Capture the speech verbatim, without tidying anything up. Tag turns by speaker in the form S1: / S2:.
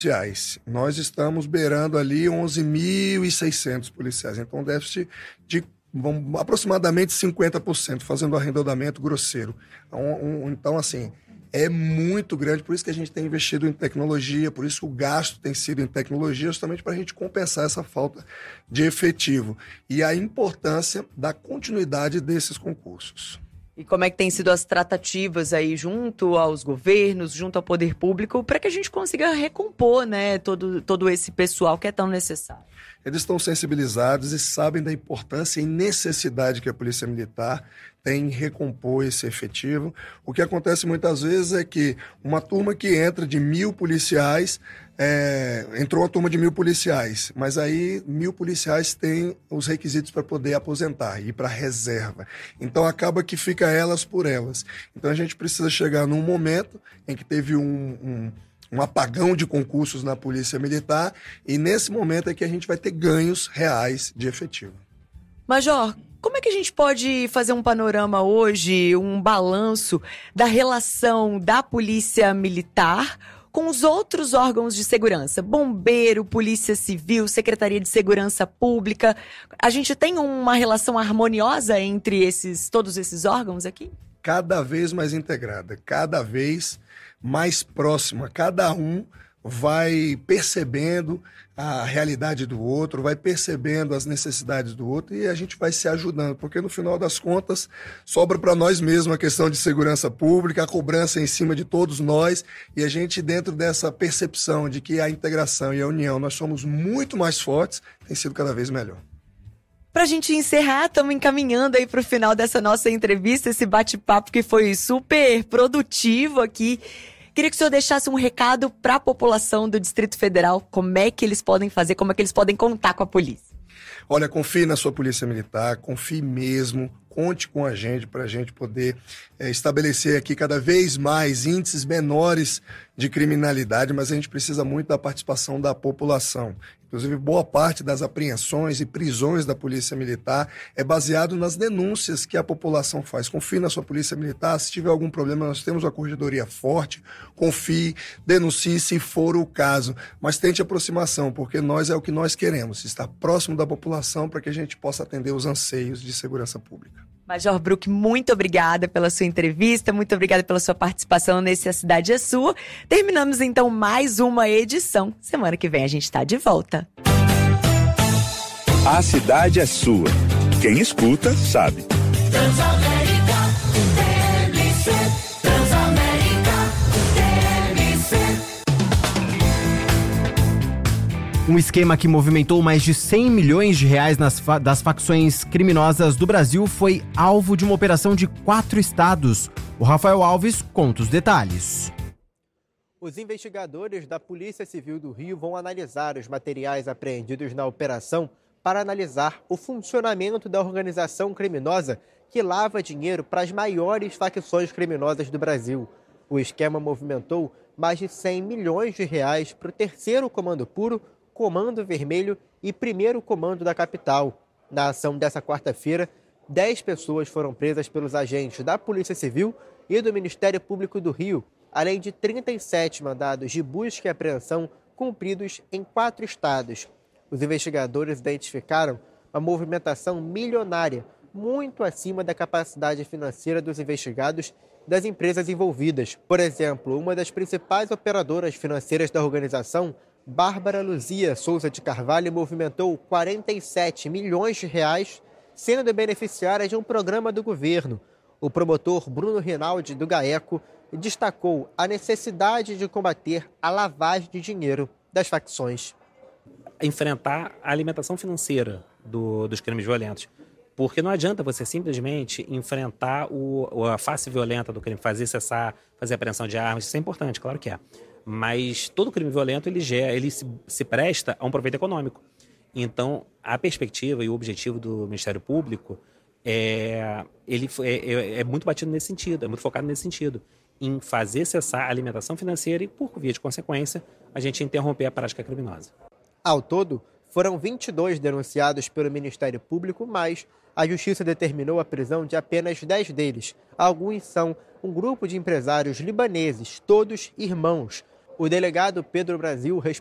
S1: policiais. Nós estamos beirando ali onze mil e seiscentos policiais. Então, um déficit de vamos, aproximadamente cinquenta por cento, fazendo arredondamento grosseiro. Um, um, então, assim, é muito grande. Por isso que a gente tem investido em tecnologia, por isso que o gasto tem sido em tecnologia, justamente para a gente compensar essa falta de efetivo. E a importância da continuidade desses concursos.
S2: E como é que têm sido as tratativas aí junto aos governos, junto ao poder público, para que a gente consiga recompor, né, todo, todo esse pessoal que é tão necessário?
S1: Eles estão sensibilizados e sabem da importância e necessidade que a Polícia Militar tem em recompor esse efetivo. O que acontece muitas vezes é que uma turma que entra de mil policiais, é, entrou uma turma de mil policiais, mas aí mil policiais têm os requisitos para poder aposentar, ir para reserva. Então acaba que fica elas por elas. Então a gente precisa chegar num momento em que teve um... um um apagão de concursos na Polícia Militar, e nesse momento é que a gente vai ter ganhos reais de efetivo.
S2: Major, como é que a gente pode fazer um panorama hoje, um balanço da relação da Polícia Militar com os outros órgãos de segurança? Bombeiro, Polícia Civil, Secretaria de Segurança Pública. A gente tem uma relação harmoniosa entre esses, todos esses órgãos aqui?
S1: Cada vez mais integrada, cada vez mais próxima. Cada um vai percebendo a realidade do outro, vai percebendo as necessidades do outro e a gente vai se ajudando, porque no final das contas sobra para nós mesmos a questão de segurança pública, a cobrança em cima de todos nós, e a gente, dentro dessa percepção de que a integração e a união, nós somos muito mais fortes, tem sido cada vez melhor.
S2: Pra gente encerrar, estamos encaminhando aí pro final dessa nossa entrevista, esse bate-papo que foi super produtivo aqui. Queria que o senhor deixasse um recado para a população do Distrito Federal, como é que eles podem fazer, como é que eles podem contar com a polícia.
S1: Olha, confie na sua Polícia Militar, confie mesmo, conte com a gente para a gente poder é, estabelecer aqui cada vez mais índices menores de criminalidade, mas a gente precisa muito da participação da população. Inclusive, boa parte das apreensões e prisões da Polícia Militar é baseado nas denúncias que a população faz. Confie na sua Polícia Militar. Se tiver algum problema, nós temos uma corregedoria forte. Confie, denuncie se for o caso. Mas tente aproximação, porque nós é o que nós queremos, estar próximo da população para que a gente possa atender os anseios de segurança pública.
S2: Major Bruck, muito obrigada pela sua entrevista, muito obrigada pela sua participação nesse A Cidade é Sua. Terminamos então mais uma edição. Semana que vem a gente está de volta.
S3: A Cidade é Sua. Quem escuta, sabe.
S4: Transamérica, T L C, Transamérica, T L C.
S5: Um esquema que movimentou mais de cem milhões de reais nas fa- das facções criminosas do Brasil foi alvo de uma operação de quatro estados. O Rafael Alves conta os detalhes.
S6: Os investigadores da Polícia Civil do Rio vão analisar os materiais apreendidos na operação para analisar o funcionamento da organização criminosa que lava dinheiro para as maiores facções criminosas do Brasil. O esquema movimentou mais de cem milhões de reais para o terceiro Comando Puro, Comando Vermelho e primeiro Comando da capital. Na ação dessa quarta-feira, dez pessoas foram presas pelos agentes da Polícia Civil e do Ministério Público do Rio, além de trinta e sete mandados de busca e apreensão cumpridos em quatro estados. Os investigadores identificaram uma movimentação milionária, muito acima da capacidade financeira dos investigados e das empresas envolvidas. Por exemplo, uma das principais operadoras financeiras da organização, Bárbara Luzia Souza de Carvalho, movimentou quarenta e sete milhões de reais, sendo beneficiária de um programa do governo. O promotor Bruno Rinaldi, do GAECO, destacou a necessidade de combater a lavagem de dinheiro das facções.
S7: Enfrentar a alimentação financeira do, dos crimes violentos. Porque não adianta você simplesmente enfrentar o, a face violenta do crime, fazer cessar, fazer apreensão de armas. Isso é importante, claro que é. Mas todo crime violento ele, gera, ele se, se presta a um proveito econômico. Então, a perspectiva e o objetivo do Ministério Público é, ele é, é, é muito batido nesse sentido, é muito focado nesse sentido, em fazer cessar a alimentação financeira e, por via de consequência, a gente interromper a prática criminosa.
S6: Ao todo, foram vinte e dois denunciados pelo Ministério Público, mas a Justiça determinou a prisão de apenas dez deles. Alguns são um grupo de empresários libaneses, todos irmãos. O delegado Pedro Brasil